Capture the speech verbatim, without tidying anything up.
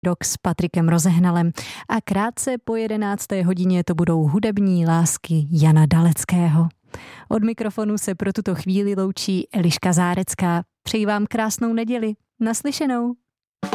rok s Patrikem Rozehnalem a krátce po jedenácté hodině to budou hudební lásky Jana Daleckého. Od mikrofonu se pro tuto chvíli loučí Eliška Zárecká. Přeji vám krásnou neděli. Naslyšenou.